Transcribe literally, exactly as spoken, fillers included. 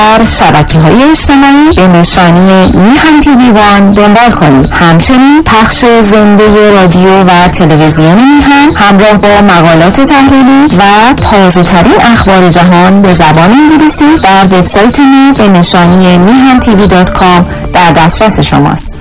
در شبکه‌های اجتماعی به نشانی میهن تیوی وان دنبال کنید. همچنین پخش زنده رادیو و تلویزیون میهن همراه با مقالات تحلیلی و تازه ترین اخبار جهان به زبان انگلیسی در وبسایت ما به نشانی میهن تیوی دات کام در دسترس شماست.